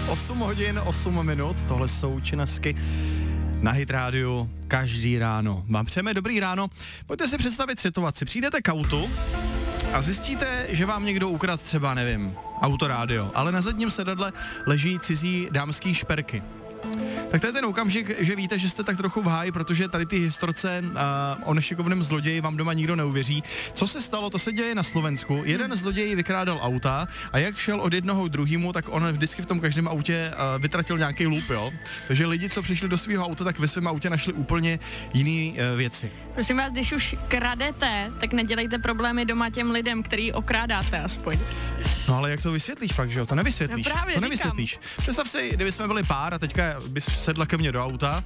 8 hodin, 8 minut, tohle jsou Činasky na Hit rádiu každý ráno. Vám přejeme dobrý ráno. Pojďte si představit situaci. Přijdete k autu a zjistíte, že vám někdo ukradl třeba, nevím, autorádio, ale na zadním sedadle leží cizí dámský šperky. Tak to je ten okamžik, že víte, že jste tak trochu v háji, protože tady ty historce o nešikovném zloději vám doma nikdo neuvěří. Co se stalo, to se děje na Slovensku. Jeden zloděj vykrádal auta a jak šel od jednoho k druhému, tak on vždycky v tom každém autě vytratil nějaký lup, jo. Takže lidi, co přišli do svého auta, tak ve svém autě našli úplně jiné věci. Prosím vás, když už kradete, tak nedělejte problémy doma těm lidem, který okrádáte aspoň. No ale jak to vysvětlíš pak, že jo? To nevysvětlíš. No právě to říkám. nevysvětlíš. Představ si, kdyby jsme byli pár a teďka bys sedla ke mně do auta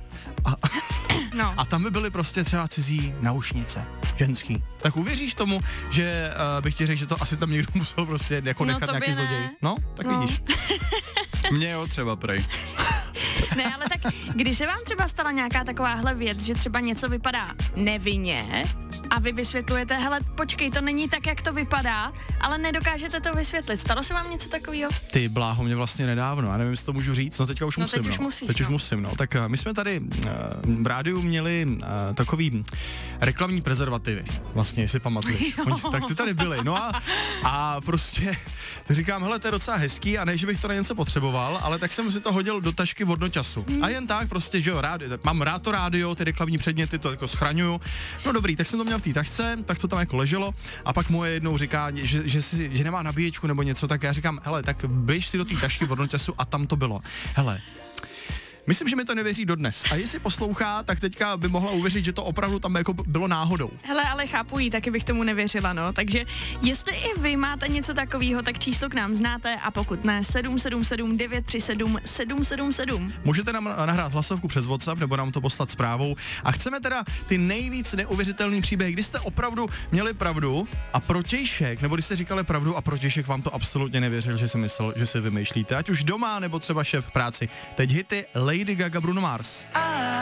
a tam by byly prostě třeba cizí naušnice, ženský. Tak uvěříš tomu, že bych ti řekl, že to asi tam někdo musel prostě jako nechat nějaký zloděj? No, tak vidíš. Mně jo, třeba prej. Ne, ale tak když se vám třeba stala nějaká takováhle věc, že třeba něco vypadá nevinně a vy vysvětlujete, hele, počkej, to není tak, jak to vypadá, ale nedokážete to vysvětlit. Stalo se vám něco takového? Ty bláho, mě vlastně nedávno, já nevím, jestli to můžu říct, no teďka už musím, teď už musíš, teď už musím, no. Tak my jsme tady v rádiu měli takový reklamní prezervativy, vlastně, jestli pamatuješ. Tak ty tady byly, no a prostě, tak říkám, hele, to je docela hezký a ne, že bych to na něco potřeboval, ale tak jsem si to hodil do tašky vodnočasu. A jen tak prostě, že jo, mám rád to rádio, ty reklamní předměty, to jako schraňuju. No dobrý, tak jsem to měl v té tašce, tak to tam jako leželo a pak moje jednou říká, že nemá nabíječku nebo něco, tak já říkám, hele, tak běž si do té tašky vodnočasu a tam to bylo. Hele, myslím, že mi to nevěří dodnes. A jestli poslouchá, tak teďka by mohla uvěřit, že to opravdu tam jako bylo náhodou. Hele, ale chápu jí, taky bych tomu nevěřila, no. Takže jestli i vy máte něco takového, tak číslo k nám znáte a pokud ne, 777 937 777. Můžete nám nahrát hlasovku přes WhatsApp nebo nám to poslat zprávou. A chceme teda ty nejvíc neuvěřitelný příběhy, kdy jste opravdu měli pravdu a protějšek, nebo když jste říkali pravdu a protějšek vám to absolutně nevěřil, že si myslel, že si vymýšlíte. Ať už doma, nebo třeba šéf v práci. Teď hity Lady Gaga, Bruno Mars.